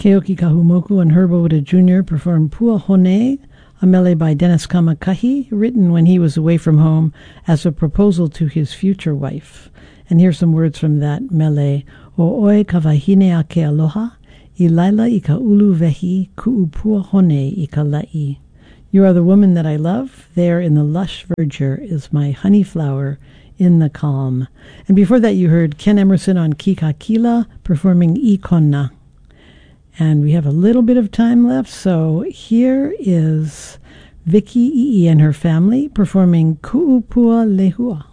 Keoki Kahumoku and Herbo Oda Jr. performed Pua Hone, a mele by Dennis Kamakahi, written when he was away from home as a proposal to his future wife. And here's some words from that mele. O oe kawahine a ke aloha, I laila I ka ulu vehi, ku'u pua hone I ka la'i. You are the woman that I love. There in the lush verdure is my honey flower in the calm. And before that you heard Ken Emerson on Kikakila performing Ikona. And we have a little bit of time left, so here is Vicky Ii and her family performing Ku'upua Lehua.